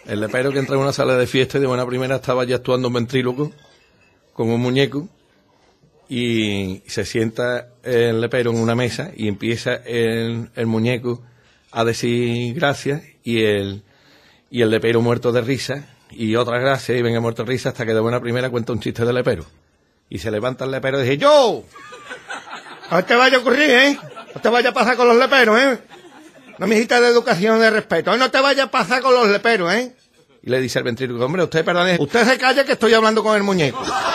El lepero que entra en una sala de fiesta y de buena primera estaba ya actuando un ventríloco con un muñeco y se sienta el lepero en una mesa y empieza el muñeco a decir gracias y el lepero muerto de risa y otras gracias y venga muerto de risa hasta que de buena primera cuenta un chiste del lepero. Y se levanta el lepero y dice, ¡yo! No te vaya a ocurrir, ¿eh? No te vaya a pasar con los leperos, ¿eh? Una mijita de educación, de respeto. No te vaya a pasar con los leperos, ¿eh? Y le dice al ventríloco, hombre, usted perdone, usted se calla que estoy hablando con el muñeco.